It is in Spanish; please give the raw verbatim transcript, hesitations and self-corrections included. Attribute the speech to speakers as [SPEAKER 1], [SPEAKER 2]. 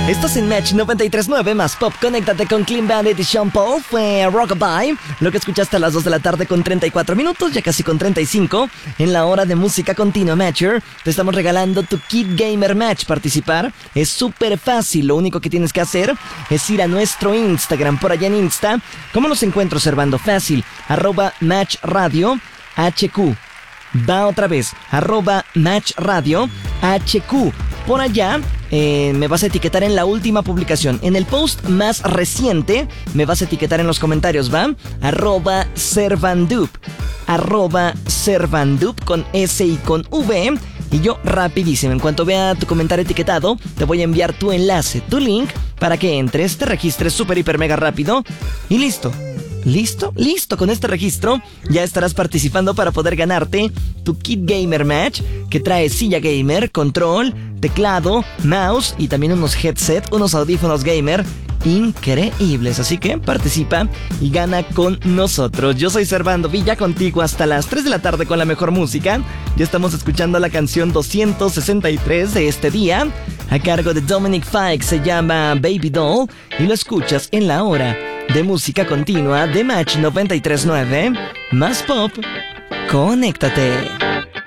[SPEAKER 1] Estás en Match noventa y tres punto nueve más Pop. Conéctate con Clean Bandit y Sean Paul. Fue Rockabye, lo que escuchaste a las dos de la tarde con treinta y cuatro minutos, ya casi con treinta y cinco. En la hora de música continua Matcher, te estamos regalando tu Kid Gamer Match. Participar es súper fácil. Lo único que tienes que hacer es ir a nuestro Instagram. Por allá en Insta, ¿cómo nos encuentro, Servando? Fácil, arroba Match Radio H Q. Va otra vez, arroba Match Radio H Q. Por allá eh, me vas a etiquetar en la última publicación. En el post más reciente me vas a etiquetar en los comentarios, ¿va? Arroba Servandup. Arroba Servandup con S y con V. Y yo rapidísimo, en cuanto vea tu comentario etiquetado, te voy a enviar tu enlace, tu link, para que entres, te registres súper, hiper, mega rápido. Y listo. ¿Listo? Listo, con este registro ya estarás participando para poder ganarte tu Kid Gamer Match, que trae silla gamer, control, teclado, mouse y también unos headset, unos audífonos gamer increíbles. Así que participa y gana con nosotros. Yo soy Servando Villa, contigo hasta las tres de la tarde con la mejor música. Ya estamos escuchando la canción doscientos sesenta y tres de este día, a cargo de Dominic Fike, se llama Baby Doll, y lo escuchas en la hora de música continua de Match noventa y tres punto nueve más Pop. Conéctate.